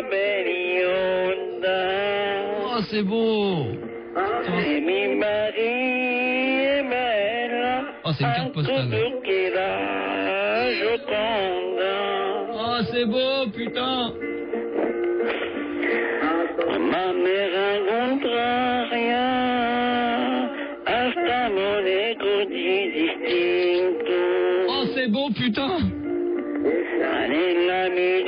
Oh, c'est beau. Oh, c'est une carte postale. Oh, c'est beau, putain. Ma mère raconta rien, hasta mon écoute distinto. Oh, c'est beau, putain. Allez, la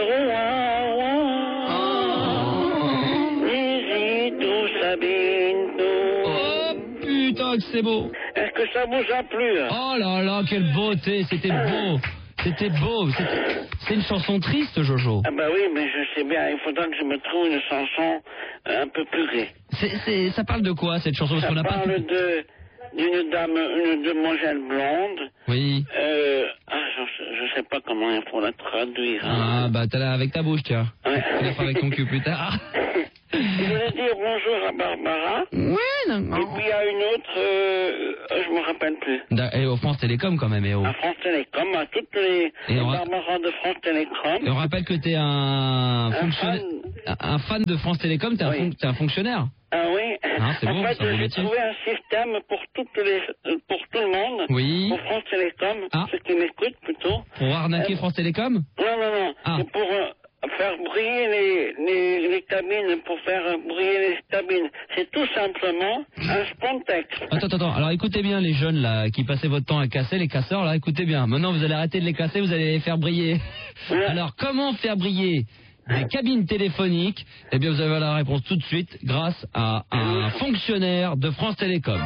Oh, putain, que c'est beau. Est-ce que ça vous a plu? Oh là là, quelle beauté, c'était beau. C'était beau. C'est une chanson triste, Jojo. Ah bah oui, mais je sais bien, il faudra que je me trouve une chanson un peu plus gaie. Ça parle de quoi, cette chanson? Parce Ça qu'on n'a parle d'une dame, une demoiselle blonde. Oui. Je sais pas comment il faut la traduire. Ah, bah t'as là avec ta bouche, tiens. Ouais. Tu la feras avec ton cul plus tard. Je voulais dire bonjour à Barbara. Ouais, non. Et puis il y a une autre, je me rappelle plus. Et au France Télécom quand même, À France Télécom, à toutes les Barbara de France Télécom. Et on rappelle que t'es un fan de France Télécom, t'es un fonctionnaire. Ah oui. Ah, c'est bon, en fait, c'est un beau j'ai métier. trouvé un système pour tout le monde. Oui. Pour France Télécom, ceux qui m'écoutent plutôt. Pour arnaquer France Télécom? Non. Ah. C'est pour faire briller les cabines, pour faire briller les cabines. C'est tout simplement un Spontex. Attends. Alors écoutez bien les jeunes là qui passaient votre temps à casser, les casseurs là, écoutez bien. Maintenant vous allez arrêter de les casser, vous allez les faire briller. Ouais. Alors comment faire briller des cabines téléphoniques? Eh bien vous avez la réponse tout de suite grâce à un fonctionnaire de France Télécom.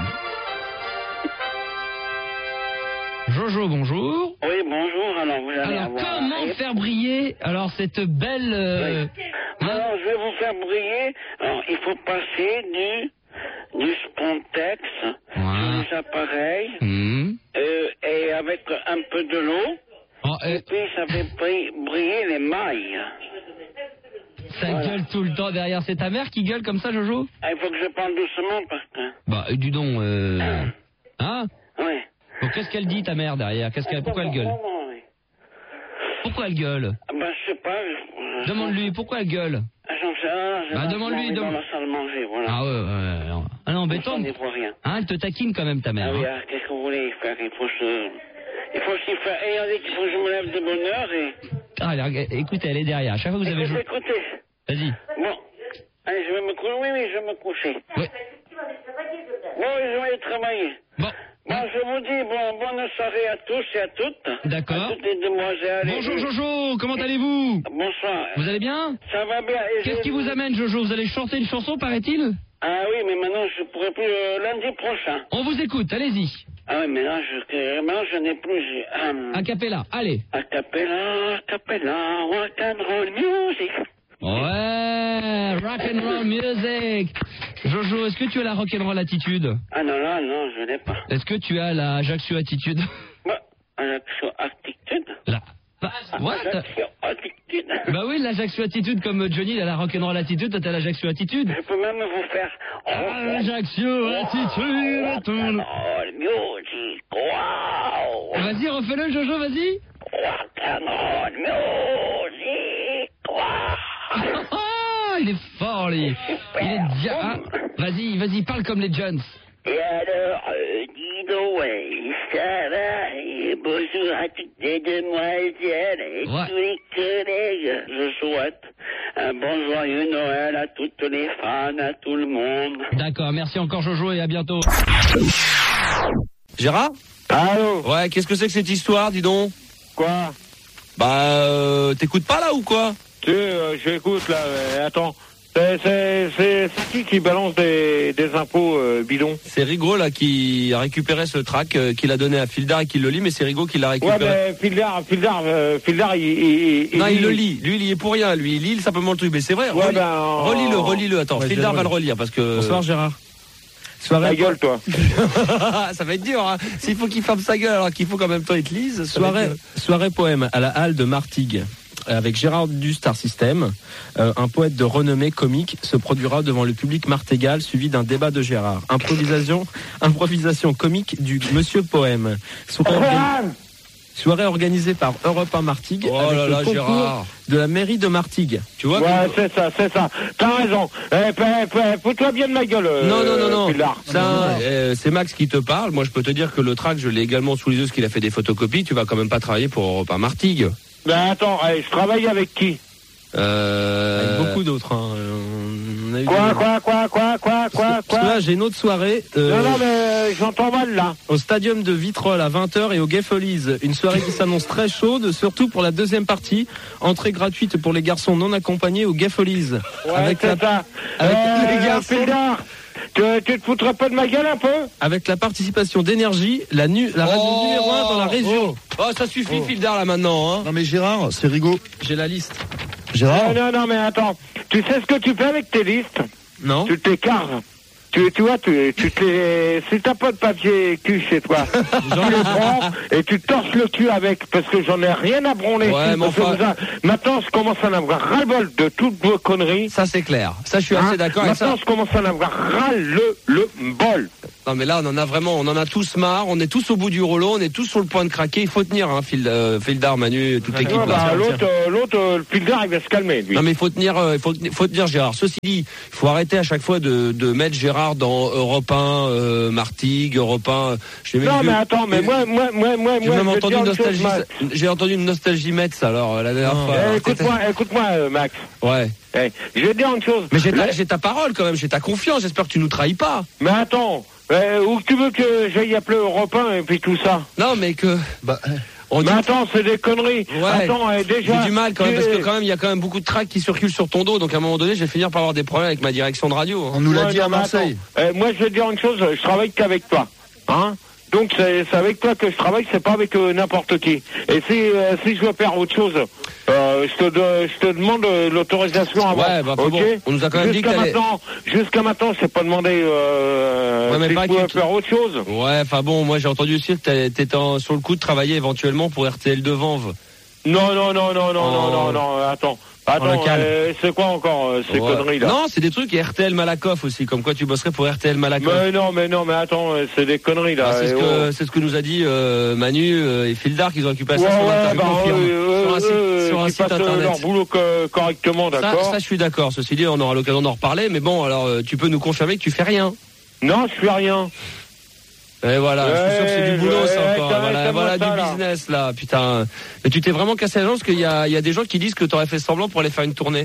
Jojo, bonjour. Oui, bonjour. Alors vous allez avoir... comment faire briller alors cette belle... Alors je vais vous faire briller. Alors il faut passer du Spontex sur les appareils et avec un peu de l'eau. Et puis ça fait briller les mailles. Ça gueule tout le temps derrière. C'est ta mère qui gueule comme ça, Jojo? Ah, il faut que je parle doucement parce que... Bah, dis donc, Hein? Oui. Donc, qu'est-ce qu'elle dit, ta mère, derrière? Pourquoi elle gueule? Pourquoi elle gueule? Bah, je sais pas. Demande-lui, pourquoi elle gueule? J'en sais rien. Demande-lui. Dans la salle manger, voilà. Ah ouais. Ah non, embêtant. Rien. Elle te taquine quand même, ta mère. Ah oui, qu'est-ce que vous voulez faire? Il faut s'y faire. Et on dit qu'il faut que je me lève de bonne heure et... Ah, alors, écoutez, elle est derrière. À chaque fois que vous avez joué... Écoutez. Vas-y. Bon. Allez, je vais me coucher. Oui, je vais me coucher. Oui. Bon, je vais aller travailler. Bon. Je vous dis bonne soirée à tous et à toutes. D'accord. À toutes les demoiselles. Bonjour Jojo, comment allez-vous? Bonsoir. Vous allez bien? Ça va bien. Qu'est-ce qui vous amène, Jojo? Vous allez chanter une chanson, paraît-il? Ah oui, mais maintenant je pourrai plus lundi prochain. On vous écoute, allez-y. Ah oui, mais là je n'ai plus... A cappella, allez. A cappella, rock'n'roll music. Ouais, rock'n'roll music. Jojo, est-ce que tu as la rock'n'roll attitude? Ah non, je n'ai pas. Est-ce que tu as la Ajaccio attitude? Ajaccio attitude? Ajaccio attitude. Bah oui, l'Ajaccio attitude comme Johnny, il a la rock'n'roll attitude, toi t'as l'Ajaccio attitude. Je peux même vous faire... Ajaccio attitude. Rock'n'roll music, wow. Vas-y, refais-le Jojo, vas-y. Rock'n'roll music, wow. Il est fort, lui. Il est bien. Vas-y, parle comme les Jones. Et alors, dis donc, ça va, et bonjour à toutes les demoiselles et tous les collègues. Je souhaite un bon joyeux Noël à toutes les fans, à tout le monde. D'accord, merci encore Jojo et à bientôt. Gérard? Allô? Ouais, qu'est-ce que c'est que cette histoire, dis donc? Quoi? T'écoutes pas là ou quoi? J'écoute là, attends. C'est qui balance des infos bidons? C'est Rigaud là qui a récupéré ce track qu'il a donné à Fildar et qui le lit, mais c'est Rigaud qui l'a récupéré. Ouais, mais Fildar, il le lit. Lui, il y est pour rien. Lui, il lit simplement le truc. Mais c'est vrai. Ouais, relis-le. Attends, Fildar va le relire parce que. Bonsoir Gérard. Ta gueule, toi. Ça va être dur, hein. S'il faut qu'il ferme sa gueule alors qu'il faut qu'en même temps il te lise. Soirée poème à la halle de Martigues. Avec Gérard du Star System, un poète de renommée comique se produira devant le public martégal, suivi d'un débat de Gérard. Improvisation comique du Monsieur Poème. Soirée organisée par Europe 1 Martigues Oh avec là le là, concours Gérard. de la mairie de Martigues. Tu vois? Ouais, c'est ça. T'as raison. Fous-toi bien de ma gueule. Non. Pilar. Ça, c'est Max qui te parle. Moi, je peux te dire que le track, je l'ai également sous les yeux, parce qu'il a fait des photocopies. Tu vas quand même pas travailler pour Europe 1 Martigues. Ben attends, je travaille avec qui? Avec beaucoup d'autres. Hein. On a eu Quoi? Parce que là, j'ai une autre soirée. Non, mais j'entends mal là. Au stadium de Vitrolles à 20h et au Gay Folies. Une soirée qui s'annonce très chaude, surtout pour la deuxième partie. Entrée gratuite pour les garçons non accompagnés au Gay Folies. Ouais, avec c'est ça. les garçons. Fildar, tu te foutrais pas de ma gueule un peu? Avec la participation d'Énergie, la radio numéro 1 dans la région. Oh, ça suffit, Fildar, là, maintenant, hein. Non mais Gérard, c'est rigolo. J'ai la liste. Gérard. Non, mais attends. Tu sais ce que tu fais avec tes listes? Non. Tu t'écartes. Tu vois, si t'as pas de papier cul chez toi, tu les prends et tu torches le cul avec, parce que j'en ai rien à branler. Ouais, mais enfin... Maintenant, je commence à en avoir ras-le-bol de toutes vos conneries. Ça, c'est clair. Ça, je suis assez d'accord avec ça. Maintenant, je commence à en avoir ras-le-bol. Non, mais là, on en a tous marre. On est tous au bout du rouleau. On est tous sur le point de craquer. Il faut tenir, hein, Fildar, Manu, toute l'équipe. L'autre, le Fildar, il va se calmer, lui. Non, mais il faut tenir Gérard. Ceci dit, il faut arrêter à chaque fois de mettre Gérard dans Europe 1, Martigues, Europe 1. Non, mais attends, mais moi, j'ai même entendu une nostalgie. J'ai entendu une nostalgie Metz, alors, la dernière fois. Écoute-moi, Max. Ouais. Je vais te dire une chose. Mais j'ai ta parole, quand même. J'ai ta confiance. J'espère que tu nous trahis pas. Mais attends. Où tu veux que j'aille appeler Europe 1 et puis tout ça? Non, mais que... Mais attends, c'est des conneries. Ouais. Attends, déjà... J'ai du mal quand même, parce que quand même, il y a quand même beaucoup de tracks qui circulent sur ton dos, donc à un moment donné, je vais finir par avoir des problèmes avec ma direction de radio. Hein. On nous l'a dit à Marseille. Moi, je vais te dire une chose, je travaille qu'avec toi. Hein? Donc, c'est avec toi que je travaille, c'est pas avec n'importe qui. Et si je veux faire autre chose, je te demande l'autorisation avant. Ouais, bah, okay? Bon, on nous a quand même dit que jusqu'à maintenant, je t'ai pas demandé si je pouvais faire autre chose. Ouais, enfin bon, moi j'ai entendu aussi que t'étais sur le coup de travailler éventuellement pour RTL de Vanves. Non, attends, c'est quoi encore ces conneries là? Non, c'est des trucs, et RTL Malakoff aussi, comme quoi tu bosserais pour RTL Malakoff. Mais non, mais attends, c'est des conneries là. C'est ce que nous a dit Manu et Fildar, qu'ils ont récupéré ça sur un site internet. Leur boulot correctement, d'accord. Ça, je suis d'accord. Ceci dit, on aura l'occasion d'en reparler, mais bon, alors tu peux nous confirmer que tu fais rien? Non, je fais rien. Et voilà, je suis sûr que c'est du boulot, ça encore. Voilà du business là, putain. Mais tu t'es vraiment cassé la jambe parce qu'il y a des gens qui disent que t'aurais fait semblant pour aller faire une tournée.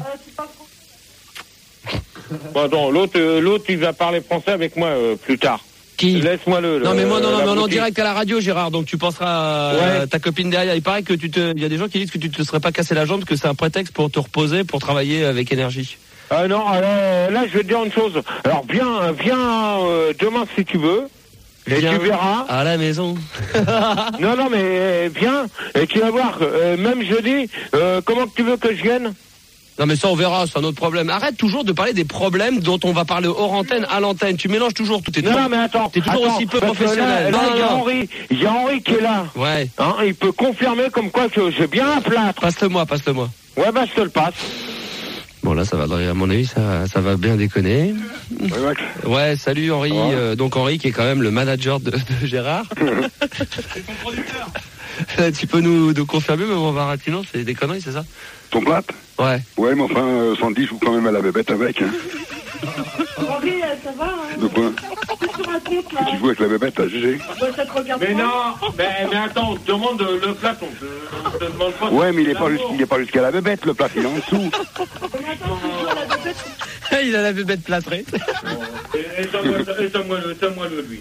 Bon, attends, l'autre, il va parler français avec moi plus tard. Qui? Laisse-moi Non, mais moi, non, direct à la radio, Gérard. Donc tu penseras à ta copine derrière. Il paraît que il y a des gens qui disent que tu te serais pas cassé la jambe, que c'est un prétexte pour te reposer, pour travailler avec énergie. Non, là, je vais te dire une chose. Alors, viens demain si tu veux. Et tu verras. À la maison. non, mais viens, et tu vas voir, même jeudi, comment que tu veux que je vienne? Non mais ça on verra, c'est un autre problème. Arrête toujours de parler des problèmes dont on va parler hors antenne, à l'antenne. Tu mélanges toujours tout. Non mais attends. T'es toujours aussi peu professionnel. Là, il y a Henri qui est là. Ouais. Hein, il peut confirmer comme quoi que j'ai bien un plâtre. Passe-le-moi. Ouais, bah je te le passe. Bon là ça va, à mon avis ça va bien déconner. Ouais, salut Henri. Donc Henri qui est quand même le manager de Gérard. C'est ton producteur. Tu peux nous confirmer, mais mon Varatino, c'est des conneries, c'est ça? Ton plate? Ouais. Ouais, mais enfin, Sandy joue quand même à la bébête avec. Hein. Henri, ça va, hein? De quoi? Qu'est-ce que tu racontes, là? Tu joues avec la bébête, t'as jugé? Ça te regarde mais pas. Non, mais attends, on te demande le plâtre, on te demande pas... Ouais, mais il est pas jusqu'à la bébête, le plâtre, il est en dessous. Mais attends, tu joues à la bébête. Il a la bébête plâtrée. Étonne-moi-le, lui.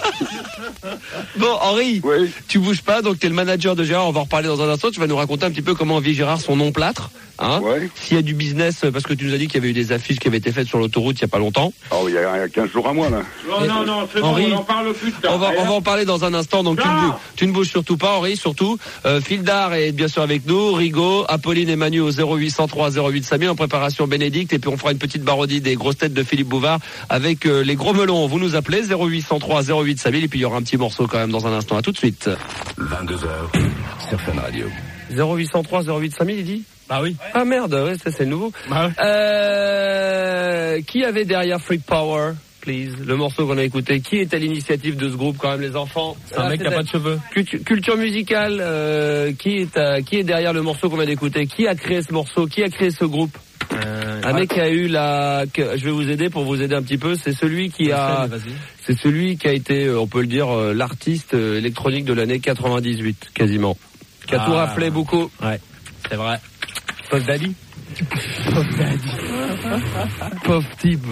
Bon, Henri, oui. Tu bouges pas, donc t'es le manager de Gérard, on va en reparler dans un instant, tu vas nous raconter un petit peu comment vit Gérard son nom plâtre, hein. Ouais. S'il y a du business, parce que tu nous as dit qu'il y avait eu des affiches qui avaient été faites sur l'autoroute il y a pas longtemps. Oh, il y a 15 jours à moi, là. Non, c'est Henri, bon, on en parle plus tard. On va en parler dans un instant, donc tu ne bouges surtout pas, Henri, surtout. Fildar est bien sûr avec nous, Rigaud, Apolline et Manu au 0803 08 5000 en préparation Bénédicte, et puis on fera une petite parodie des grosses têtes de Philippe Bouvard avec les gros melons. Vous nous appelez 0803 08 5000 et puis il y aura un petit morceau quand même dans un instant. À tout de suite. 22h sur Fun Radio. 0803 08 5000, il dit? Bah oui. Ah merde, ouais, ça c'est nouveau. Bah ouais. Qui avait derrière Freak Power? Please. Le morceau qu'on a écouté. Qui est à l'initiative de ce groupe quand même, les enfants? C'est un mec qui a pas de cheveux. Culture musicale. Qui est derrière le morceau qu'on vient d'écouter? Qui a créé ce morceau? Qui a créé ce groupe? Un mec qui a eu je vais vous aider pour vous aider un petit peu. C'est celui qui a été, on peut le dire, l'artiste électronique de l'année 98, quasiment. Qui a tout raflé beaucoup. Ouais, c'est vrai. Puff Daddy. Puff type.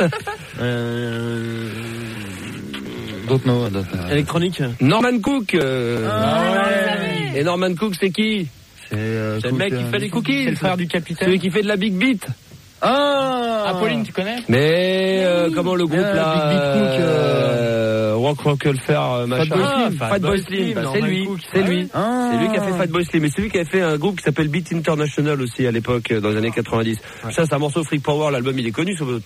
D'autres noms. Électronique. Norman Cook. Et Norman Cook, c'est qui? C'est le mec qui fait les cookies. C'est le frère du capitaine. Celui qui fait de la Big Beat. Apolline, tu connais? Mais comment le groupe là, Big Beat Cook, Rock Fair machin. Fatboy Slim. C'est lui. C'est lui qui a fait Fatboy Slim. Mais c'est lui qui a fait un groupe qui s'appelle Beat International aussi à l'époque dans les années 90. Ça, c'est un morceau Freak Power. L'album il est connu. Tu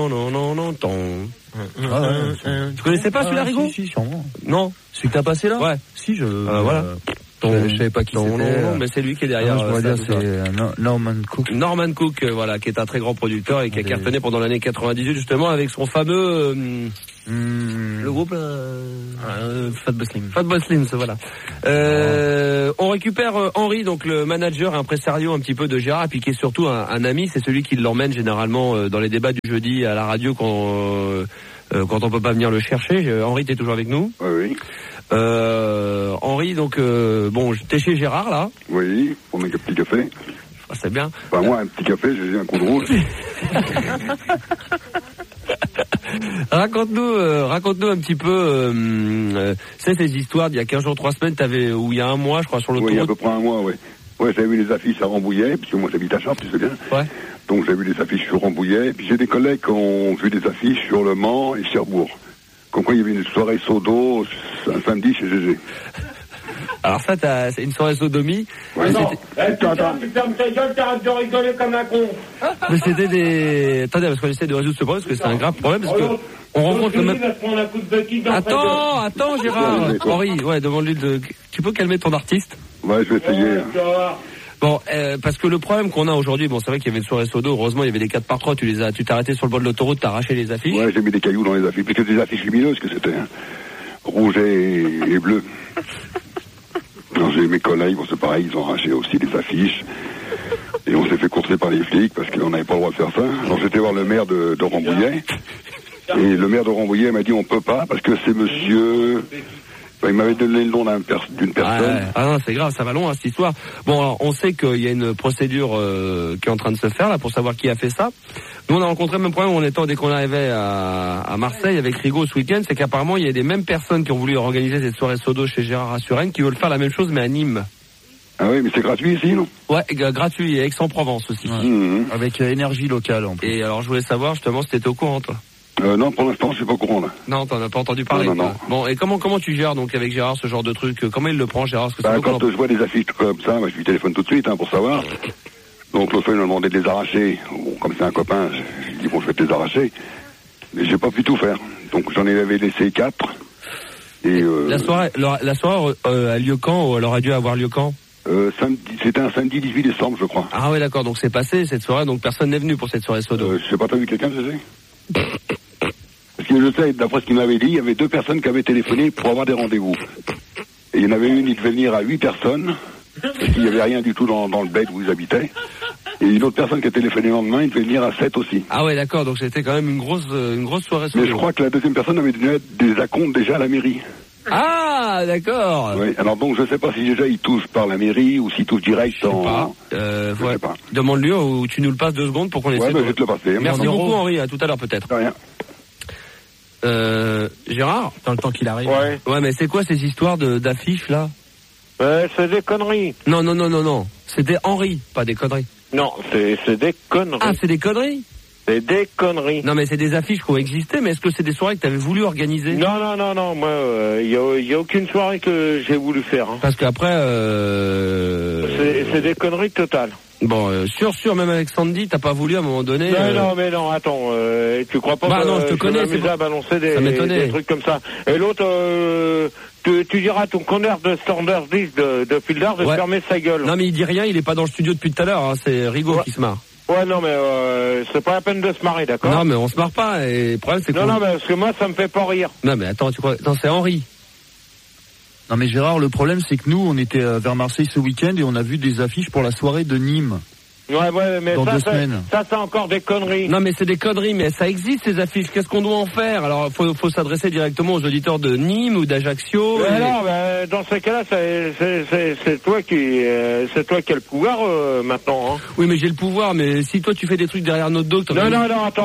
connaissais pas celui-là, Rigo? Si, sûrement. Non. Celui que t'as passé là? Ouais. Si, voilà. Je savais pas qui c'était. Non, mais c'est lui qui est derrière. Je pourrais dire c'est Norman Cook. Norman Cook, voilà, qui est un très grand producteur et qui a cartonné pendant l'année 98 justement avec son fameux le groupe Fatboy Slim. Fatboy Slim, voilà. On récupère Henri, donc le manager, impresario un petit peu de Gérard, et puis qui est surtout un ami. C'est celui qui l'emmène généralement dans les débats du jeudi à la radio quand on peut pas venir le chercher. Henri, t'es toujours avec nous? Oui. Henri, donc bon, t'es chez Gérard là? Oui, pour mes petits cafés. Ah, c'est bien. Enfin, moi, un petit café, j'ai un coup de rouge. Raconte-nous un petit peu ces histoires d'il y a 15 jours, 3 semaines, ou il y a un mois, je crois, sur l'autoroute. Oui, il y a à peu près un mois, oui. Ouais, j'avais vu les affiches à Rambouillet, puisque moi j'habite à Chartres, tu sais bien. Ouais. Donc j'ai vu les affiches sur Rambouillet, et puis j'ai des collègues qui ont vu des affiches sur Le Mans et Cherbourg. Comme quoi il y avait une soirée sodo un samedi chez GG. Alors ça, c'est une soirée sodomie. Ouais, non, tu fermes ta gueule, t'arrêtes de rigoler comme un con. Mais c'était des... Attendez, parce qu'on essaie de résoudre ce problème, parce que c'est un grave problème, parce que on rencontre le même... Attends, Gérard. Henri, ouais, demande-lui de... Tu peux calmer ton artiste? Ouais, je vais essayer. Bon, parce que le problème qu'on a aujourd'hui, bon, c'est vrai qu'il y avait une soirée sodo, heureusement, il y avait des 4x3, tu t'es arrêté sur le bord de l'autoroute, t'as arraché les affiches. Ouais, j'ai mis des cailloux dans les affiches, parce que des affiches lumineuses que c'était, hein. Rouge et bleu. Alors, j'ai mes collègues, bon, c'est pareil, ils ont arraché aussi des affiches. Et on s'est fait courser par les flics, parce qu'on n'avait pas le droit de faire ça. Alors, j'étais voir le maire de Rambouillet. Et le maire de Rambouillet m'a dit, on peut pas, parce que c'est monsieur... Il m'avait donné le nom d'une personne. Ah non, c'est grave, ça va loin, hein, cette histoire. Bon, alors, on sait qu'il y a une procédure qui est en train de se faire, là, pour savoir qui a fait ça. Nous, on a rencontré le même problème dès qu'on arrivait à Marseille avec Rigaud ce week-end, c'est qu'apparemment, il y a des mêmes personnes qui ont voulu organiser cette soirée sodo chez Gérard à Suresnes, qui veulent faire la même chose, mais à Nîmes. Ah oui, mais c'est gratuit ici, non? Ouais, gratuit, et Aix-en-Provence aussi. Ouais. Mmh. Avec énergie locale, en plus. Et alors, je voulais savoir, justement, si t'étais au courant, toi. Non, pour l'instant, je suis pas au courant, là. Non, t'en as pas entendu parler. Non. Bon, et comment tu gères, donc, avec Gérard, ce genre de truc? Comment il le prend, Gérard? Quand je vois des affiches comme ça, je lui téléphone tout de suite, pour savoir. Donc, l'autre fois, il m'a demandé de les arracher. Bon, comme c'est un copain, je dis, bon, je vais te les arracher. Mais j'ai pas pu tout faire. Donc, j'en avais laissé 4. Et, La soirée a lieu quand, ou elle aurait dû avoir lieu quand? C'était un samedi 18 décembre, je crois. Ah ouais, d'accord, donc c'est passé, cette soirée, donc personne n'est venu pour cette soirée sodo. Je sais pas, t'as vu quelqu'un, je sais? Parce que je sais, d'après ce qu'il m'avait dit, il y avait 2 personnes qui avaient téléphoné pour avoir des rendez-vous. Et il y en avait une, il devait venir à 8 personnes, parce qu'il n'y avait rien du tout dans le bled où ils habitaient. Et une autre personne qui a téléphoné le lendemain, il devait venir à 7 aussi. Ah ouais, d'accord, donc c'était quand même une grosse soirée sodo. Mais je crois que la deuxième personne avait donné des acomptes déjà à la mairie. Ah, d'accord. Oui, alors donc je sais pas si déjà il touche par la mairie ou s'il touche direct je sais pas. Demande-lui ou tu nous le passes 2 secondes pour qu'on essaie je vais te le passer. Merci beaucoup Henri, à tout à l'heure peut-être. De rien. Gérard, dans le temps qu'il arrive. Ouais, mais c'est quoi ces histoires d'affiches là? C'est des conneries. Non. C'était Henri, pas des conneries. Non, c'est des conneries. Ah, c'est des conneries? C'est des conneries. Non, mais c'est des affiches qui ont existé, mais est-ce que c'est des soirées que tu avais voulu organiser? Non, moi, il y a aucune soirée que j'ai voulu faire. Hein. Parce qu'après... C'est des conneries totales. Bon, sûr, même avec Sandy, t'as pas voulu à un moment donné... Non, attends, tu crois pas que non, je te connais, c'est à balancer des trucs comme ça. Et l'autre, tu diras à ton connard de Standard 10 de Fieldar de fermer sa gueule. Non, mais il dit rien, il est pas dans le studio depuis tout à l'heure, hein, c'est Rigaud qui se marre. Ouais, non, mais c'est pas la peine de se marrer, d'accord? Non, mais on se marre pas. Et le problème, c'est que... Non, mais parce que moi, ça me fait pas rire. Non, mais attends, tu crois... Non, c'est Henri. Non mais Gérard, le problème c'est que nous, on était vers Marseille ce week-end et on a vu des affiches pour la soirée de Nîmes. Ouais, mais dans ça, 2 semaines. Ça, c'est encore des conneries. Non, mais c'est des conneries, mais ça existe, ces affiches. Qu'est-ce qu'on doit en faire? Alors, faut s'adresser directement aux auditeurs de Nîmes ou d'Ajaccio. Mais non, dans ces cas-là, c'est toi qui as le pouvoir, maintenant, hein. Oui, mais j'ai le pouvoir, mais si toi tu fais des trucs derrière notre dos, Non, attends,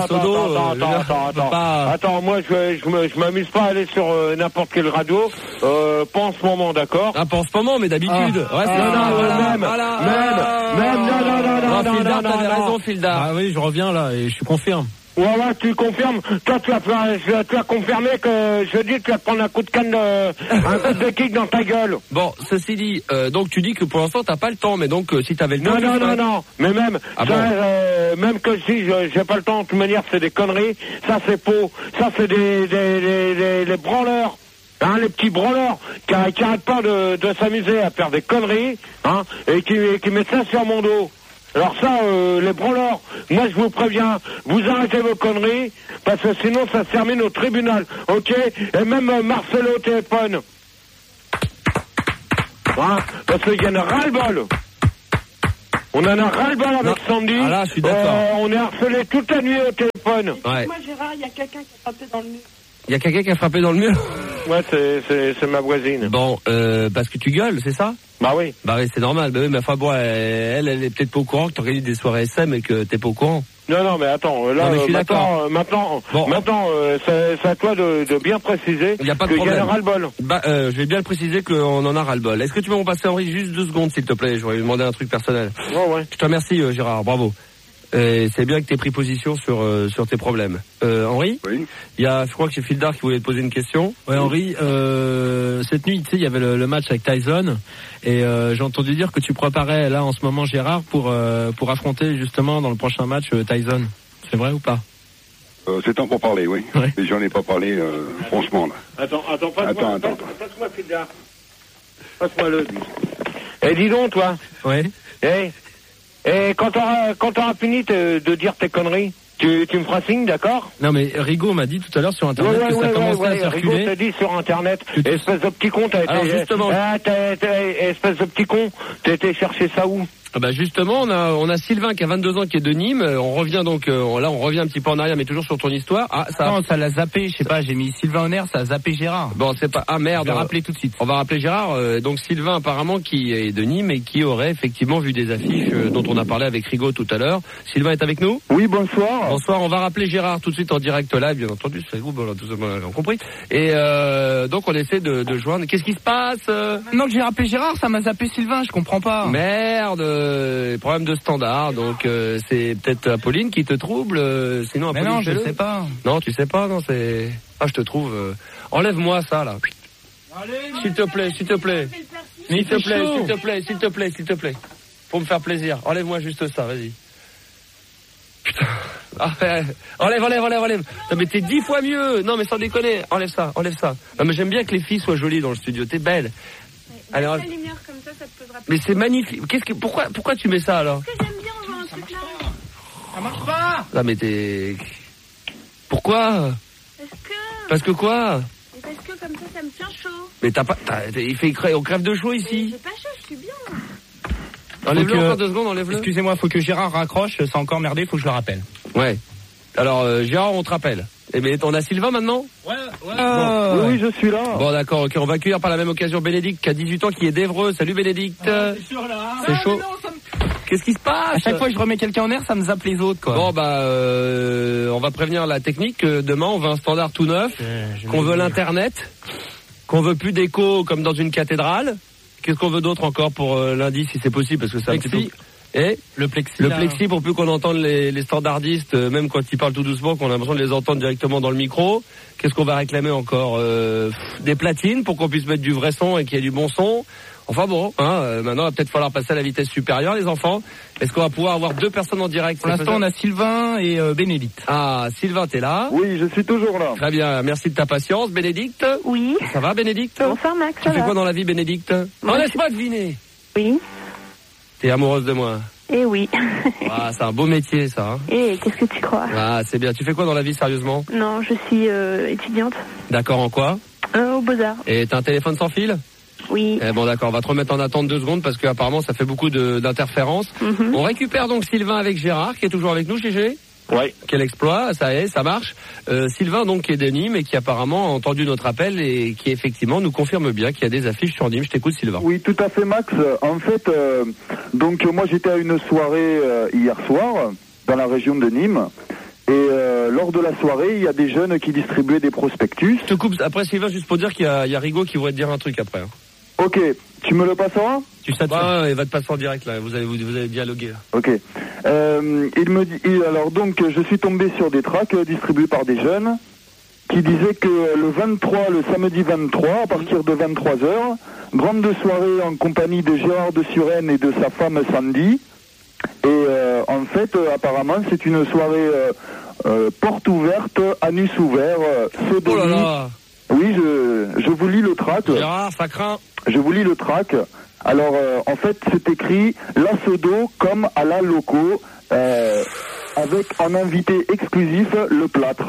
moi, je m'amuse pas à aller sur n'importe quelle radio, pas en ce moment, d'accord? Ah, pas en ce moment, mais d'habitude. Non, Fildar, t'avais raison, Fildar. Ah oui, je reviens là et je confirme. Ouais, tu confirmes. Toi, tu as confirmé que jeudi, tu vas te prendre un coup de canne, un coup de kick dans ta gueule. Bon, ceci dit, donc tu dis que pour l'instant t'as pas le temps, mais donc si t'avais le temps. Non. Mais même, même que si j'ai pas le temps, de toute manière, c'est des conneries. Ça, c'est faux. Ça, c'est les branleurs. Hein, les petits branleurs qui arrêtent pas de s'amuser à faire des conneries, hein, et qui mettent ça sur mon dos. Alors ça, les branleurs, moi je vous préviens, vous arrêtez vos conneries, parce que sinon ça se termine au tribunal, ok? Et même Marcelo au téléphone. Hein, parce qu'il y en a ras-le-bol. On en a ras-le-bol avec Sandy. Ah là, je suis d'accord. On est harcelé toute la nuit au téléphone. Ouais. Moi, Gérard, il y a quelqu'un qui a frappé dans le mur. Il y a quelqu'un qui a frappé dans le mur? Ouais, c'est ma voisine. Bon, parce que tu gueules, c'est ça? Bah oui. Bah oui, c'est normal. Bah oui, mais enfin bon, elle est peut-être pas au courant que t'organises des soirées SM et que t'es pas au courant. Non, mais attends, là, maintenant, c'est à toi de bien préciser qu'il y a ras-le-bol. Bah, je vais bien le préciser qu'on en a ras-le-bol. Est-ce que tu peux me passer, Henri, juste 2 secondes, s'il te plaît? J'aurais demandé un truc personnel. Ouais. Je te remercie, Gérard, bravo. C'est bien que tu aies pris position sur tes problèmes. Henri? Oui. Je crois que c'est Fildar qui voulait te poser une question. Ouais, Henri, cette nuit, tu sais, il y avait le match avec Tyson, et j'ai entendu dire que tu préparais là en ce moment Gérard pour affronter justement dans le prochain match Tyson. C'est vrai ou pas? C'est temps pour parler, oui. Ouais. Mais j'en ai pas parlé, franchement, là. Attends, passe-moi Fildar. Passe-moi le. Eh, dis donc, toi. Ouais. Et quand t'auras fini de dire tes conneries, tu me feras signe, d'accord? Non, mais Rigaud m'a dit tout à l'heure sur Internet que ça commençait à circuler. Rigaud t'a dit sur Internet, espèce de petit con, Alors justement, espèce de petit con, t'as été chercher ça où? Ah bah justement, on a Sylvain qui a 22 ans qui est de Nîmes. On revient donc là, on revient un petit peu en arrière, mais toujours sur ton histoire. Ah, ça. Non, ça l'a zappé. Je sais pas. J'ai mis Sylvain en air, ça a zappé Gérard. Bon, c'est pas. Ah merde. Je vais rappeler tout de suite. On va rappeler Gérard. Donc Sylvain apparemment qui est de Nîmes et qui aurait effectivement vu des affiches dont on a parlé avec Rigaud tout à l'heure. Sylvain est avec nous? Oui, bonsoir. Bonsoir. On va rappeler Gérard tout de suite en direct live, bien entendu. C'est vous, bon, tout ça, on a compris. Et donc on essaie de joindre. Qu'est-ce qui se passe? Non, que j'ai rappelé Gérard, ça m'a zappé Sylvain. Je comprends pas. Merde. Problème de standard, donc c'est peut-être Apolline qui te trouble, sinon Apolline. Mais non, je sais pas. Non, tu sais pas, non, c'est... Ah, je te trouve... Enlève-moi ça, là. S'il te plaît. S'il te plaît. Pour me faire plaisir. Enlève-moi juste ça, vas-y. Putain. Ah, enlève. Non, mais t'es 10 fois mieux. Non, mais sans déconner. Enlève ça. Non, mais j'aime bien que les filles soient jolies dans le studio. T'es belle. Allez, la lumière comme ça te posera plus. Mais c'est magnifique. Pourquoi tu mets ça alors? Parce que j'aime bien voir un truc là. Ça marche pas. Non mais t'es... Pourquoi? Parce que quoi? Parce que comme ça me tient chaud. Mais on crève de chaud ici. J'ai pas chaud, je suis bien. Enlève-le encore 2 secondes, enlève-le. Excusez-moi, faut que Gérard raccroche, ça a encore merdé, faut que je le rappelle. Ouais. Alors Gérard, on te rappelle. Eh bien, on a Sylvain maintenant? Ouais. Bon. Oui, je suis là. Bon, d'accord, ok. On va accueillir par la même occasion Bénédicte qui a 18 ans, qui est d'Évreux. Salut Bénédicte. C'est sûr là. C'est chaud. Qu'est-ce qui se passe? À chaque fois que je remets quelqu'un en air, ça me zappe les autres, quoi. Bon, on va prévenir la technique. Demain, on veut un standard tout neuf. Qu'on veut l'internet. Qu'on veut plus d'écho comme dans une cathédrale. Qu'est-ce qu'on veut d'autre encore pour lundi, si c'est possible, parce que c'est un petit peu... Et le plexi pour plus qu'on entende les standardistes, même quand ils parlent tout doucement, qu'on a l'impression de les entendre directement dans le micro. Qu'est-ce qu'on va réclamer encore? Des platines pour qu'on puisse mettre du vrai son et qu'il y ait du bon son. Enfin bon, maintenant il va peut-être falloir passer à la vitesse supérieure, les enfants. Est-ce qu'on va pouvoir avoir 2 personnes en direct? Pour l'instant, on a Sylvain et Bénédicte. Ah, Sylvain, t'es là? Oui, je suis toujours là. Très bien, merci de ta patience. Bénédicte? Oui. Ça va, Bénédicte? Bonsoir Max, Tu fais quoi dans la vie, Bénédicte? Non, laisse-moi deviner. Oui. T'es amoureuse de moi? Eh oui. Ah, c'est un beau métier, ça. Hein. Et qu'est-ce que tu crois? Ah, c'est bien. Tu fais quoi dans la vie, sérieusement? Non, je suis étudiante. D'accord, en quoi? Aux Beaux-Arts. Et t'as un téléphone sans fil? Oui. Eh bon, d'accord, on va te remettre en attente 2 secondes parce qu'apparemment ça fait beaucoup d'interférences. On récupère donc Sylvain avec Gérard qui est toujours avec nous, GG. Ouais. Quel exploit, ça y est, ça marche. Sylvain donc qui est de Nîmes et qui apparemment a entendu notre appel et qui effectivement nous confirme bien qu'il y a des affiches sur Nîmes. Je t'écoute, Sylvain. Oui, tout à fait, Max. En fait, donc moi j'étais à une soirée hier soir dans la région de Nîmes. Et lors de la soirée, il y a des jeunes qui distribuaient des prospectus. Je te coupe après, Sylvain, juste pour dire qu'il y a Rigaud qui voudrait te dire un truc après. Hein. Ok, tu me le passeras? Tu sais pas, il va te passer en direct là. Vous allez dialoguer. Là. Ok. Il me dit, alors donc je suis tombé sur des tracts distribués par des jeunes qui disaient que le samedi 23, à partir de 23h, grande soirée en compagnie de Gérard de Suresnes et de sa femme Sandy. Et en fait, apparemment, c'est une soirée porte ouverte, anus ouvert, sodomie. Oh là là. Oui, je vous lis le tract. Gérard, ça craint. Je vous lis le tract. Alors, en fait, c'est écrit la sodo comme à la loco, avec en invité exclusif le plâtre.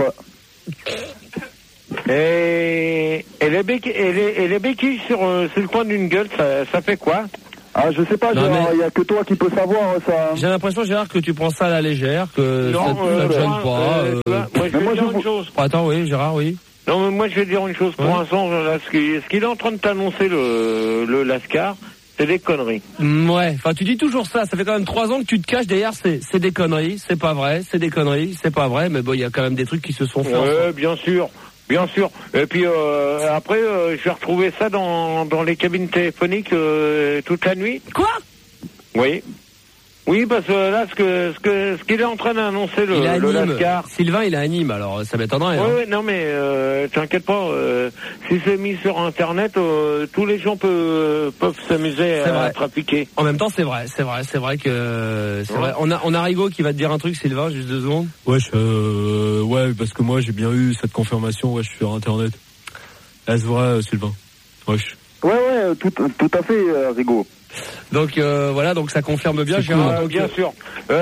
Et les béquilles sur le coin d'une gueule, ça fait quoi? Ah, je sais pas, Gérard, il y a que toi qui peux savoir ça. J'ai l'impression, Gérard, que tu prends ça à la légère, que ça te gêne pas. Moi, je vais dire une chose. Attends, oui, Gérard, oui. Non, mais moi, je vais dire une chose. Pour l'instant, ce qu'il est en train de t'annoncer, le Lascar, c'est des conneries. Ouais, enfin, tu dis toujours ça. Ça fait quand même 3 ans que tu te caches derrière, c'est des conneries, c'est pas vrai, c'est des conneries, c'est pas vrai, mais bon, il y a quand même des trucs qui se sont faits. Ouais, bien sûr. Bien sûr. Et puis après, je vais retrouver ça dans les cabines téléphoniques toute la nuit. Quoi? Oui. Oui, parce que là, ce qu'il est en train d'annoncer le Lascar. Sylvain, il est à Nîmes, alors ça m'étonnerait. Oui, non, mais t'inquiète pas. Si c'est mis sur Internet, tous les gens peuvent s'amuser à trafiquer. En même temps, c'est vrai que c'est vrai. On a Rigaud qui va te dire un truc, Sylvain, juste 2 secondes. Ouais, parce que moi j'ai bien eu cette confirmation. Je suis sur Internet. Est-ce vrai, Sylvain? Wesh. Ouais, tout à fait, Rigaud. Donc voilà, donc ça confirme bien, Gérard. Cool, bien sûr.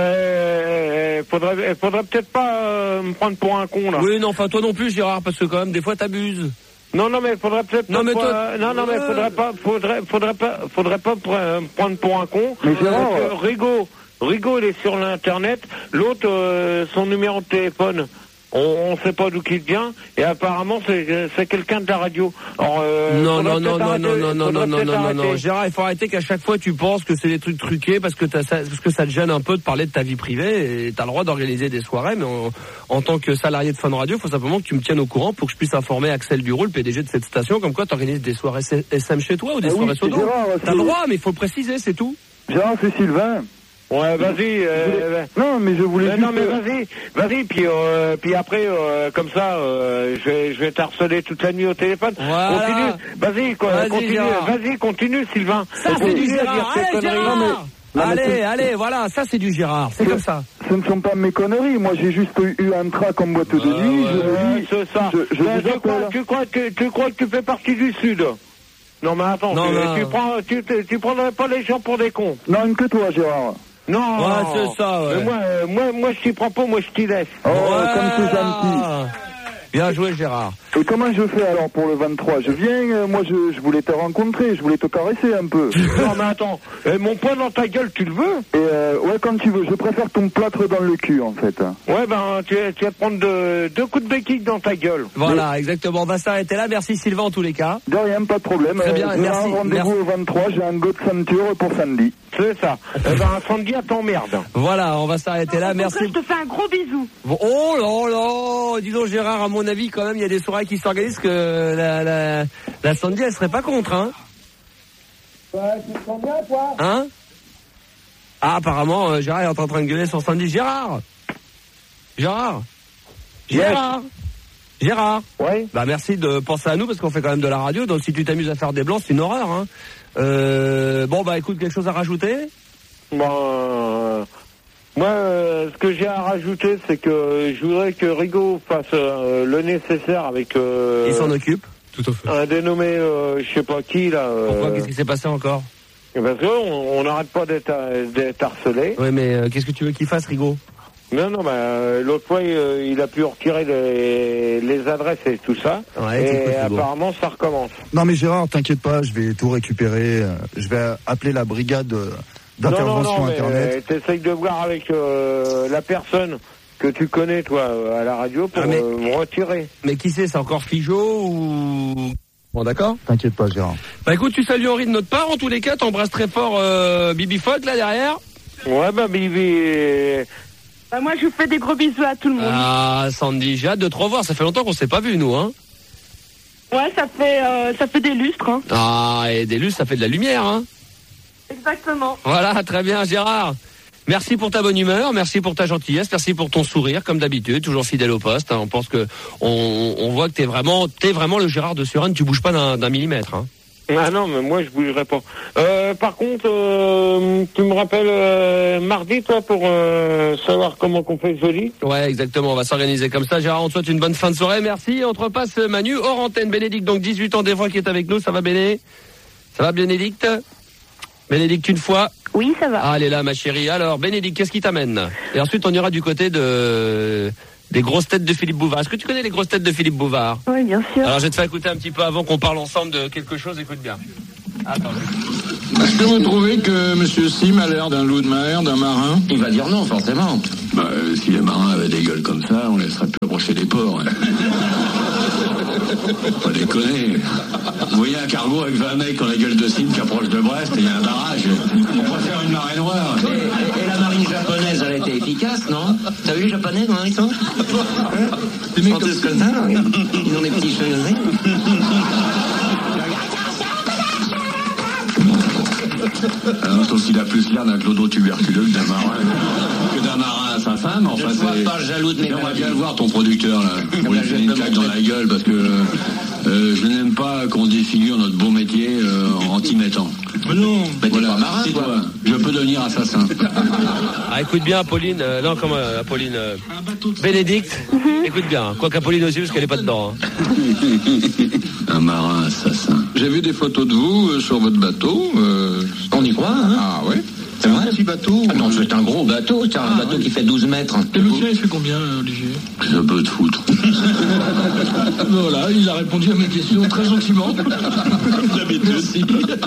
Faudrait peut-être pas me prendre pour un con là. Oui, non, enfin toi non plus, Gérard, parce que quand même des fois t'abuses. Non, mais faudrait peut-être pas. Faudrait pas me prendre pour un con. Mais Gérard, Rigaud, il est sur l'internet. L'autre, son numéro de téléphone. On sait pas d'où qu'il vient et apparemment c'est quelqu'un de la radio. Alors, non, Gérard, il faut arrêter qu'à chaque fois tu penses que c'est des trucs truqués parce que ça te gêne un peu de parler de ta vie privée et t'as le droit d'organiser des soirées, mais en tant que salarié de Fun Radio, il faut simplement que tu me tiennes au courant pour que je puisse informer Axel Duroux, le PDG de cette station, comme quoi t'organises des soirées SM chez toi ou des soirées sodo. T'as le droit, mais il faut le préciser, c'est tout. Gérard, c'est Sylvain. Ouais, vas-y. Non, mais je voulais. Non, mais vas-y. Puis après, comme ça, je vais t'harceler toute la nuit au téléphone. Voilà. Continue. Vas-y, continue, Sylvain. Ça c'est du Gérard. Allez, Gérard. Allez, voilà, ça c'est du Gérard. C'est comme ça. Ce ne sont pas mes conneries. Moi, j'ai juste eu un trac en boîte de nuit. C'est ça. Tu crois que tu fais partie du Sud? Non, mais attends. Tu prendrais pas les gens pour des cons? Non, que toi, Gérard. Non, c'est ça, ouais. Moi, je t'y prends pas, moi, je t'y laisse. Oh, comme c'est gentil. Bien joué, Gérard. Et comment je fais alors pour le 23? Je viens, moi, je voulais te rencontrer, je voulais te caresser un peu. Non, mais attends, mon poing dans ta gueule, tu le veux? Et ouais, comme tu veux, je préfère ton plâtre dans le cul, en fait. Ouais, tu vas te prendre 2 coups de béquille dans ta gueule. Voilà, exactement, on va s'arrêter là. Merci Sylvain en tous les cas. De rien, pas de problème. Très bien, merci. Rendez-vous au 23, j'ai un go de ceinture pour Sandy. C'est ça. Sandy, elle t'emmerde. Voilà, on va s'arrêter là. Merci. Je te fais un gros bisou. Oh là, dis donc Gérard, à mon avis, quand même, il y a des soirées qui s'organisent que la Sandy, elle serait pas contre, hein. Ouais, tu te sens bien, toi? Hein? Ah, apparemment, Gérard est en train de gueuler sur Sandy. Gérard! Ouais. Bah, merci de penser à nous parce qu'on fait quand même de la radio. Donc, si tu t'amuses à faire des blancs, c'est une horreur, hein. Bon, bah, écoute, quelque chose à rajouter? Moi, ce que j'ai à rajouter, c'est que je voudrais que Rigaud fasse le nécessaire avec... Il s'en occupe. Tout à fait. Un dénommé, je sais pas qui, là... Pourquoi? Qu'est-ce qui s'est passé encore? Parce qu'on n'arrête pas d'être harcelé. Oui, mais qu'est-ce que tu veux qu'il fasse, Rigaud? Non, l'autre fois, il a pu retirer les adresses et tout ça. Ouais, et apparemment, ça recommence. Non, mais Gérard, t'inquiète pas, je vais tout récupérer. Je vais appeler la brigade d'intervention Internet. T'essayes de voir avec la personne que tu connais, toi, à la radio, pour me retirer. Mais qui c'est encore Figeaud ou... Bon, d'accord. T'inquiète pas, Gérard. Bah écoute, tu salues Henri de notre part, en tous les cas, t'embrasses très fort Bibi Fogg, là, derrière. Ouais, Bibi... moi, je vous fais des gros bisous à tout le monde. Ah, Sandy, j'ai hâte de te revoir, ça fait longtemps qu'on s'est pas vu, nous, hein. Ouais, ça fait des lustres, hein. Ah, et des lustres, ça fait de la lumière, hein. Exactement. Voilà, très bien, Gérard. Merci pour ta bonne humeur, merci pour ta gentillesse, merci pour ton sourire, comme d'habitude, toujours fidèle au poste. Hein. On pense que on voit que t'es vraiment le Gérard de Suresnes, tu bouges pas d'un millimètre. Hein. Ah non, mais moi je bougerai pas. Par contre, tu me rappelles mardi, toi, pour savoir comment qu'on fait joli. Ouais, exactement, on va s'organiser comme ça. Gérard, on te souhaite une bonne fin de soirée, merci. On te repasse Manu, hors antenne. Bénédicte, donc 18 ans des fois, qui est avec nous, ça va Béné? Ça va Bénédicte? Bénédicte, une fois? Oui, ça va. Ah, elle est là, ma chérie. Alors, Bénédicte, qu'est-ce qui t'amène? Et ensuite, on ira du côté des grosses têtes de Philippe Bouvard. Est-ce que tu connais les grosses têtes de Philippe Bouvard? Oui, bien sûr. Alors, je vais te faire écouter un petit peu avant qu'on parle ensemble de quelque chose. Écoute bien. Attends. Est-ce que vous trouvez que M. Sim a l'air d'un loup de mer, d'un marin? Il va dire non, forcément. Si les marins avaient des gueules comme ça, on laisserait plus approcher des ports. Hein. Pas déconner. Vous voyez un cargo avec 20 mecs qui ont la gueule de Sim qui approche de Brest et il y a un barrage. On préfère une marée noire. Et la marine japonaise, elle a été efficace, non? T'as vu les japonais, non, ils sont? Ils sont tous comme ça. Ils ont des petits cheveux. Sauf qu'il a plus l'air d'un clodo tuberculeux que d'un marin à sa femme. Enfin, je ne suis pas jaloux de mes On va bien le voir, ton producteur, là. On lui fait une claque dans la gueule parce que je n'aime pas qu'on défigure notre beau métier en t'y mettant. Mais non, voilà, pas marin, c'est toi. Je peux devenir assassin. Ah, écoute bien, Apolline. Non, comment Apolline Bénédicte. Écoute bien. Quoi qu'Apolline aussi, parce qu'elle est pas dedans. Hein. Un marin assassin. J'ai vu des photos de vous sur votre bateau. On y croit, hein? Ah ouais. C'est vrai, un petit bateau? Ah non, c'est un gros bateau. C'est un bateau qui fait 12 mètres. Et le tien, il fait combien, Olivier? Je peux te foutre. Voilà, il a répondu à mes questions très gentiment. Merci.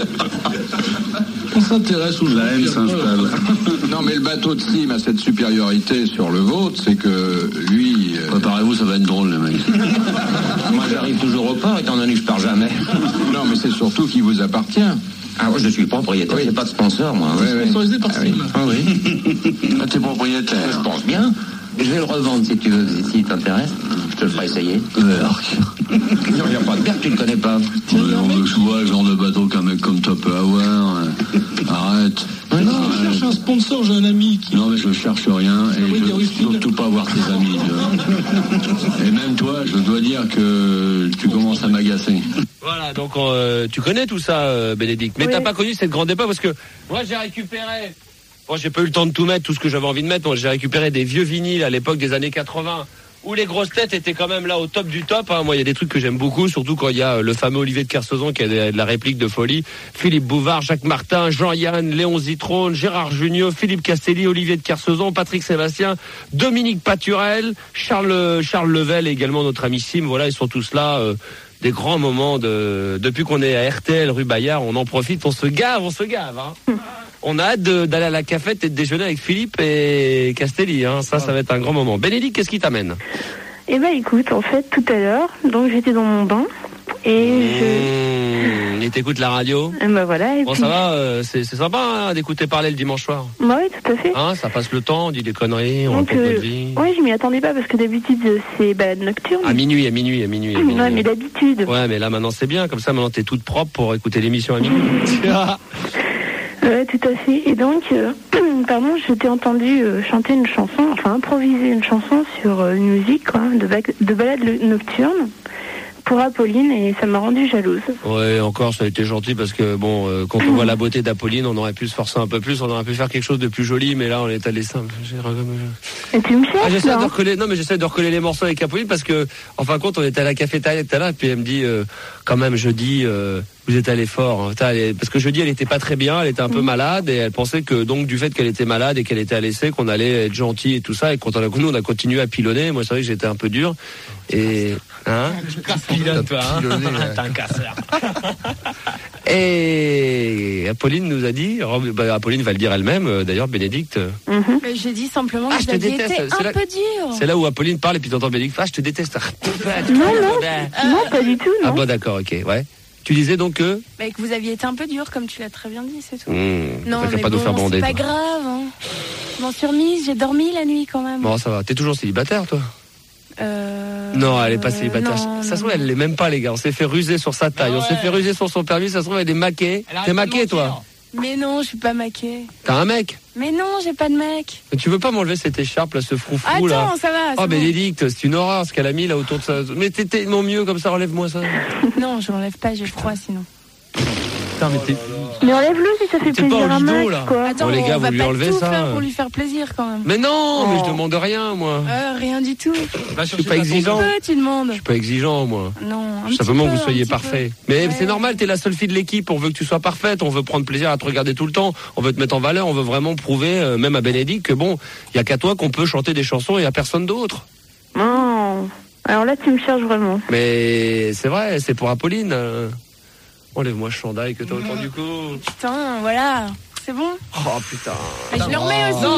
On s'intéresse aux la haine s'installe. Non, mais le bateau de Sim a cette supériorité sur le vôtre, c'est que lui... Préparez-vous, ça va être drôle, les mecs. Moi, j'arrive toujours au port, étant donné que je pars jamais. Non, mais c'est surtout qu'il vous appartient. Ah ouais, je suis le propriétaire, j'ai pas de sponsor, moi. Sponsorisé par Sim. Ah oui. Ah, t'es propriétaire. Je pense bien. Je vais le revendre si tu veux, si t'intéresse. Je te le ferai essayer. Berk. Non, il n'y a pas de Berk, tu le connais pas. Je vois le genre de bateau qu'un mec comme toi peut avoir. Arrête. Non, je cherche un sponsor, j'ai un ami qui... Non, mais je cherche rien et je veux surtout pas voir tes amis. Et même toi, je dois dire que tu commences à m'agacer. Voilà, donc tu connais tout ça, Bénédicte. Mais t'as pas connu cette grande époque parce que moi j'ai récupéré... Bon, j'ai pas eu le temps de tout mettre, tout ce que j'avais envie de mettre. Moi, j'ai récupéré des vieux vinyles à l'époque des années 80 où les grosses têtes étaient quand même là au top du top. Hein. Moi, il y a des trucs que j'aime beaucoup, surtout quand il y a le fameux Olivier de Kersauzon qui a de la réplique de folie. Philippe Bouvard, Jacques Martin, Jean-Yann, Léon Zitrone, Gérard Jugnot, Philippe Castelli, Olivier de Kersauzon, Patrick Sébastien, Dominique Paturel, Charles Level et également notre ami Sim. Voilà, ils sont tous là. Des grands moments depuis qu'on est à RTL rue Bayard, on en profite, on se gave. Hein. On a hâte d'aller à la cafette et de déjeuner avec Philippe et Castelli. Hein. Ça va être un grand moment. Bénédicte, qu'est-ce qui t'amène? Eh ben, écoute, en fait, tout à l'heure, donc j'étais dans mon bain et Et t'écoutes la radio? Et ben voilà. Et bon, puis... ça va, c'est sympa hein, d'écouter parler le dimanche soir. Bah oui, tout à fait. Hein, ça passe le temps, on dit des conneries, on raconte notre vie. Oui, je m'y attendais pas parce que d'habitude c'est balade nocturne. À minuit. Ouais, mais d'habitude. Ouais, mais là maintenant c'est bien, comme ça maintenant t'es toute propre pour écouter l'émission à minuit. Ouais, tout à fait. Et donc, pardon, je t'ai entendu chanter une chanson, enfin improviser une chanson sur une musique, quoi, de balade nocturne. pour Apolline et ça m'a rendue jalouse. Ouais, encore, ça a été gentil parce que bon, quand on voit la beauté d'Apolline, on aurait pu se forcer un peu plus, on aurait pu faire quelque chose de plus joli, mais là, on est allé simple. Et tu me cherches, j'essaie là, de recoller, non, mais j'essaie de recoller les morceaux avec Apolline parce que, en fin de compte, on était à la cafétéria tout à l'heure, et puis elle me dit, quand même, jeudi, vous êtes allé fort, hein. Parce que jeudi, elle était pas très bien, elle était un peu malade, et elle pensait que, donc, du fait qu'elle était malade et qu'elle était à l'essai, qu'on allait être gentil et tout ça, et quand nous, on a continué à pilonner. Moi, c'est vrai que j'étais un peu dur, et, hein? T'es un casseur. Et Apolline nous a dit, Apolline va le dire elle-même, d'ailleurs, Bénédicte. Mais j'ai dit simplement que je te déteste. été un peu dur. C'est là où Apolline parle et puis t'entends Bénédicte. Je te déteste. Non, pas du tout. Non. Ah bon, d'accord, ok, ouais. Tu disais donc que que vous aviez été un peu dur, comme tu l'as très bien dit, c'est tout. Non, mais pas nous faire bander, c'est pas toi. grave. Hein. Je m'en suis remise, j'ai dormi la nuit quand même. Bon, ça va. T'es toujours célibataire, toi? Non, elle est pas célibataire. Ça se trouve, elle l'est même pas, les gars. On s'est fait ruser sur sa taille, on s'est fait ruser sur son permis. Ça se trouve, elle est maquée. T'es maquée, toi? Mais non, je suis pas maquée. T'as un mec? Mais non, j'ai pas de mec. Mais tu veux pas m'enlever cette écharpe, là, ce froufrou, là? Attends, ça va. Oh, Bénédicte, c'est une horreur ce qu'elle a mis là autour de ça. Mais t'es tellement mieux comme ça, enlève-moi ça. Non, je l'enlève pas, j'ai froid sinon. Putain, mais enlève-le si ça fait plaisir à Max, quoi. Attends, bon, les gars, on va vous lui pas enlevez tout ça. faire pour lui faire plaisir quand même. Mais non, mais je demande rien, moi. Rien du tout. Je suis pas exigeant. Tu demandes. Je suis pas exigeant, moi. Non. Simplement que vous soyez parfait. Mais c'est normal, t'es la seule fille de l'équipe. On veut que tu sois parfaite. On veut prendre plaisir à te regarder tout le temps. On veut te mettre en valeur. On veut vraiment prouver, même à Bénédicte, que bon, il y a qu'à toi qu'on peut chanter des chansons et à personne d'autre. Non. Alors là, tu me cherches vraiment. Mais c'est vrai, c'est pour Apolline. Enlève-moi ce chandail que t'as autour du cou. Putain, voilà. C'est bon? Oh putain. Mais je le remets aussi.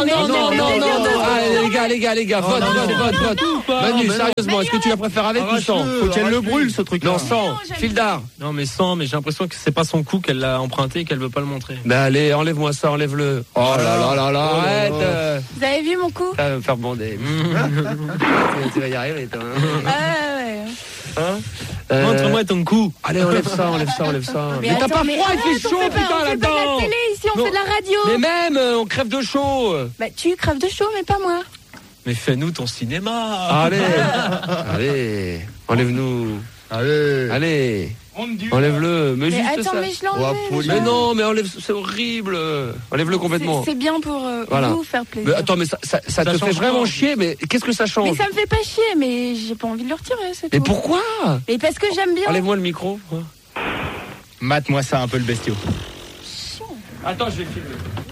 Non. Les gars. Vote. Manu, sérieusement, est-ce que tu la préfères avec ou sans? Faut qu'elle le brûle, ce truc-là. Non, sans. Fildar. Non, mais sans, mais j'ai l'impression que c'est pas son coup qu'elle l'a emprunté et qu'elle veut pas le montrer. Ben allez, enlève-moi ça, enlève-le. Oh là, arrête. Vous avez vu mon coup? Ça va me faire bander. Tu vas y arriver, toi. Ouais. Hein? Montre-moi ton cou. Allez, enlève ça. Mais t'as pas froid, il fait chaud, putain, là-dedans. On fait pas de la télé ici, on fait de la radio. Mais même, on crève de chaud. Bah, tu crèves de chaud, mais pas moi. Mais fais-nous ton cinéma. Allez, enlève-nous. Allez. Enlève-le, mais juste attends, ça. mais je l'enlève. Mais non, mais enlève, c'est horrible. Enlève-le complètement. C'est bien pour vous faire plaisir. Mais attends, mais ça te fait vraiment chier, mais qu'est-ce que ça change? Mais ça me fait pas chier, mais j'ai pas envie de le retirer, c'est tout. Mais pourquoi? Mais parce que j'aime bien. Enlève-moi le micro. Mate-moi ça un peu le bestiau. Attends, je vais filmer.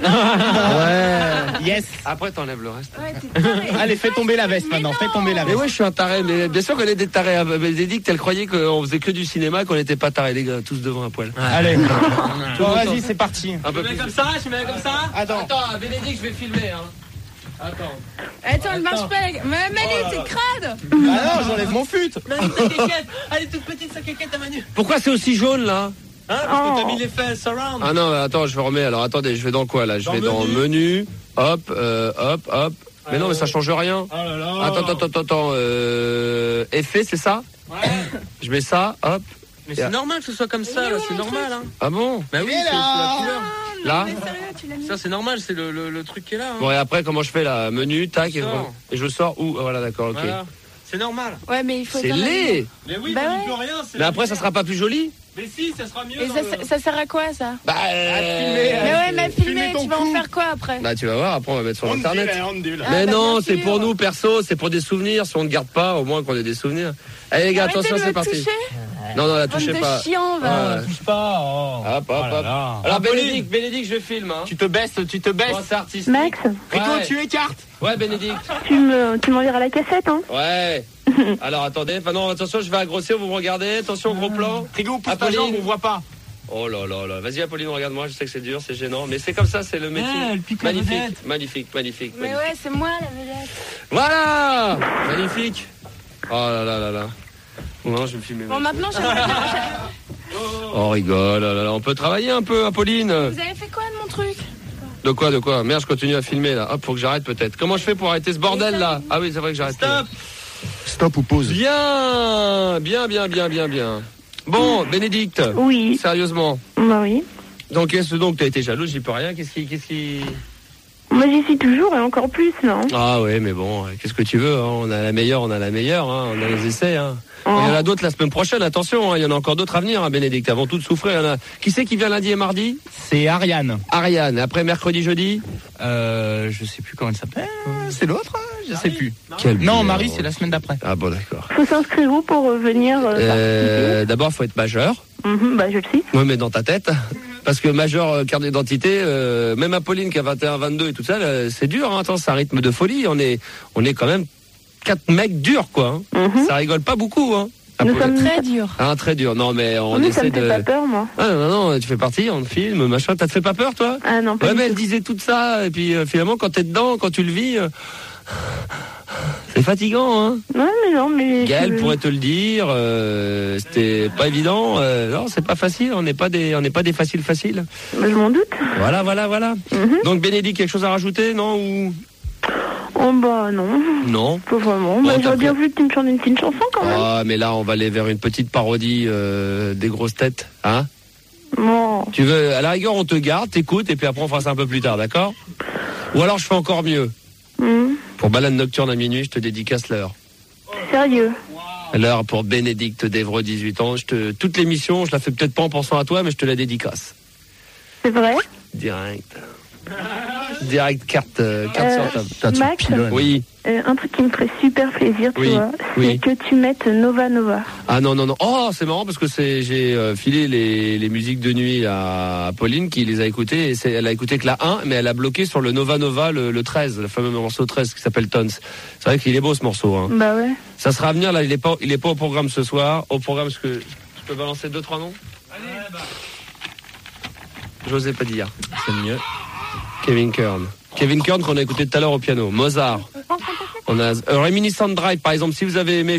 Ouais. Yes. Après, t'enlèves le reste. Allez, fais tomber la veste maintenant. Fais tomber la veste. Mais ouais, je suis un taré. Mais bien sûr qu'on est des tarés. Bénédicte, elle croyait qu'on faisait que du cinéma, qu'on n'était pas tarés, les gars, tous devant un poil. Allez. Bon, vas-y, c'est parti. Un peu plus. Comme ça. Attends, Bénédicte, je vais filmer. Attends, elle marche pas. Mais Manu, t'es crade. Ah non, j'enlève mon fut. Elle est toute petite, sa caquette à Manu. Pourquoi c'est aussi jaune, là? Hein, parce que t'as mis les fesses surround. Ah non, attends, je vais remettre. Alors attendez, je vais dans quoi là? Je vais dans menu. Hop. Mais non, mais ça change rien. Oh là là. Attends. Effet, c'est ça? Ouais. Je mets ça, hop. Mais c'est normal que ce soit comme ça, là, c'est normal. Hein. Ah bon? Bah oui, c'est la couleur. Là? Ça, c'est normal, c'est le truc qui est là. Hein. Bon, et après, comment je fais là? Menu, tac, et je sors où? Voilà, d'accord, ok. Voilà. C'est normal. Ouais, mais il faut. C'est laid! Mais oui, bah mais ouais. il peut rien. Mais après, ça sera pas plus joli? Mais si, ça sera mieux. Et ça sert à quoi, ça? Bah, Mais ouais, mais filmer, tu vas en faire quoi après? Bah, tu vas voir, après, on va mettre sur internet. Ah, Mais bah, non, bien c'est sûr. pour nous, perso, c'est pour des souvenirs. Si on ne garde pas, au moins qu'on ait des souvenirs. Allez, les gars, Arrêtez attention, de c'est le parti. toucher. Non, la touchez pas. Chiant, va. Touche pas. Oh. Hop. Alors, Bénédicte, je filme. Hein. Tu te baisses. Oh, c'est artistique. Max, Et toi, tu écartes. Ouais, Bénédicte. tu m'enverras la cassette, hein? Ouais. Alors, attendez. Enfin, non, attention, je vais grossir, vous me regardez. Attention, gros plan. Frigo, pousse ta jambe, on voit pas. Oh là. Vas-y, Apolline, regarde-moi. Je sais que c'est dur, c'est gênant. Mais c'est comme ça, c'est le métier. Magnifique. Mais ouais, c'est moi la vedette. Voilà. Magnifique. Oh là. Non, je vais me filmer. Bon, maintenant, j'aimerais bien. Oh, rigole. Là. On peut travailler un peu, Apolline. Vous avez fait quoi de mon truc? De quoi? Merde, je continue à filmer là. Hop, faut que j'arrête peut-être. Comment je fais pour arrêter ce bordel là? Ah oui, c'est vrai que j'arrête. Stop ou pause. Bien. Bon, Bénédicte. Oui. Sérieusement. Bah oui. Donc, t'as été jalouse, j'y peux rien. Qu'est-ce qui... Mais Moi, j'y suis toujours et encore plus, non? Ah ouais, mais bon, qu'est-ce que tu veux, hein, on a la meilleure, hein, on a les essais, hein. Il y en a d'autres la semaine prochaine, attention, hein, il y en a encore d'autres à venir, hein, Bénédicte, avant tout de souffrir. Il y en a... Qui c'est qui vient lundi et mardi? C'est Ariane. Ariane, après mercredi, jeudi? Je sais plus comment elle s'appelle. C'est l'autre, je sais plus. Non, Marie, c'est la semaine d'après. Ah bon, d'accord. Faut s'inscrire où pour venir D'abord, faut être majeur. Bah, je le sais. Oui, mais dans ta tête. Parce que majeur, carte d'identité, même Apolline qui a 21, 22 et tout ça, c'est dur, hein, attends, c'est un rythme de folie. On est quand même 4 mecs durs, quoi. Hein. Ça rigole pas beaucoup, hein. Nous sommes très durs. Ah, très dur. Non, mais on ça essaie me fait pas peur, moi. Ah, non, tu fais partie, on filme, machin. Ça te fait pas peur, toi? Ah, non, pas ouais, du mais tout. elle disait tout ça, et puis finalement, quand t'es dedans, quand tu le vis, c'est fatigant, hein. Ouais, mais non, mais... Gaël pourrait te le dire, c'était pas évident. Non, c'est pas facile, on n'est pas des faciles. Je m'en doute. Voilà. Donc, Bénédicte, quelque chose à rajouter, non, ou... Oh bah non. Non. Pas vraiment. Bon, Bah, j'aurais bien voulu que tu me chantes une petite chanson quand même. Ah, mais là, on va aller vers une petite parodie des grosses têtes, hein. Bon. Tu veux, à la rigueur, on te garde, t'écoutes, et puis après, on fera ça un peu plus tard, d'accord? Ou alors, je fais encore mieux. Pour Balade nocturne à minuit, je te dédicace l'heure. Sérieux? L'heure pour Bénédicte d'Evreux, 18 ans. Toute l'émission, je la fais peut-être pas en pensant à toi, mais je te la dédicace. C'est vrai? Direct, carte sur table. Max, oui. Un truc qui me ferait super plaisir, tu vois, c'est que tu mettes Nova. Ah non. Oh, c'est marrant parce que j'ai filé les musiques de nuit à Pauline qui les a écoutées. Et elle a écouté que la 1, mais elle a bloqué sur le Nova le 13, le fameux morceau 13 qui s'appelle Tons. C'est vrai qu'il est beau ce morceau. Hein. Bah ouais. Ça sera à venir, là, il est pas au programme ce soir. Au programme, est-ce que je peux balancer 2-3 noms? J'osais pas dire. C'est mieux. Kevin Kern qu'on a écouté tout à l'heure au piano. Mozart. On a Reminiscent Drive, par exemple, si vous avez aimé